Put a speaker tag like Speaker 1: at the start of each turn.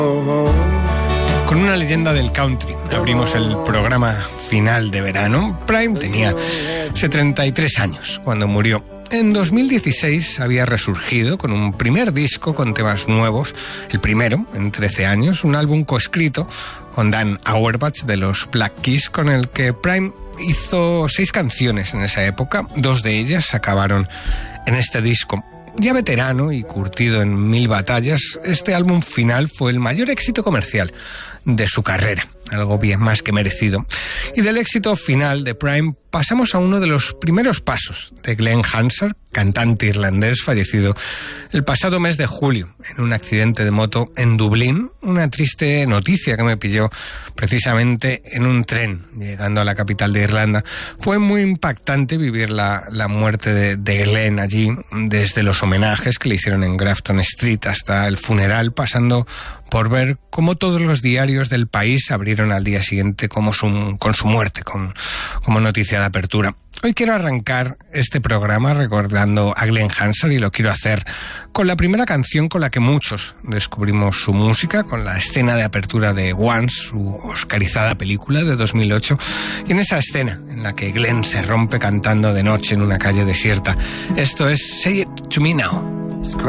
Speaker 1: Con una leyenda del country abrimos el programa final de verano. Prime tenía 73 años cuando murió. En 2016 había resurgido con un primer disco con temas nuevos, el primero en 13 años, un álbum coescrito con Dan Auerbach de los Black Keys, con el que Prime hizo 6 canciones en esa época. 2 de ellas acabaron en este disco. Ya veterano y curtido en 1000 batallas, este álbum final fue el mayor éxito comercial de su carrera, algo bien más que merecido. Y del éxito final de Prime pasamos a uno de los primeros pasos de Glen Hansard, cantante irlandés fallecido el pasado mes de julio en un accidente de moto en Dublín. Una triste noticia que me pilló precisamente en un tren llegando a la capital de Irlanda. Fue muy impactante vivir la muerte de Glen allí, desde los homenajes que le hicieron en Grafton Street hasta el funeral, pasando por ver cómo todos los diarios del país abrieron al día siguiente con su muerte, como noticia de apertura. Hoy quiero arrancar este programa recordando a Glen Hansard, y lo quiero hacer con la primera canción con la que muchos descubrimos su música, con la escena de apertura de Once, su oscarizada película de 2008, y en esa escena en la que Glen se rompe cantando de noche en una calle desierta. Esto es Say It To Me Now.